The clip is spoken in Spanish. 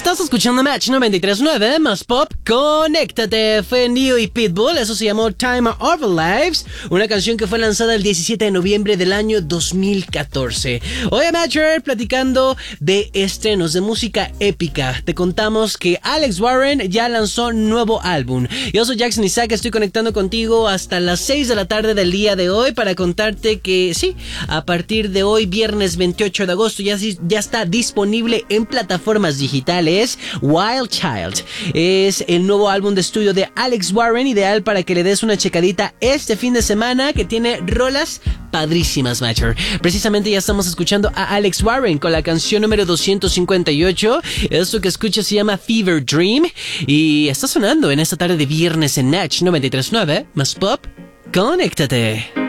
Estás escuchando Match 93.9, más pop, conéctate. Fue Neo y Pitbull, eso se llamó Time of Our Lives, una canción que fue lanzada el 17 de noviembre del año 2014. Hoy a Matcher platicando de estrenos de música épica. Te contamos que Alex Warren ya lanzó nuevo álbum. Yo soy Jackson Isaac, estoy conectando contigo hasta las 6 de la tarde del día de hoy para contarte que sí, a partir de hoy, viernes 28 de agosto, ya está disponible en plataformas digitales. Wild Child es el nuevo álbum de estudio de Alex Warren, ideal para que le des una checadita este fin de semana, que tiene rolas padrísimas, Matcher. Precisamente ya estamos escuchando a Alex Warren con la canción número 258. Esto que escuchas se llama Fever Dream y está sonando en esta tarde de viernes en Natch 93.9, más pop, conéctate.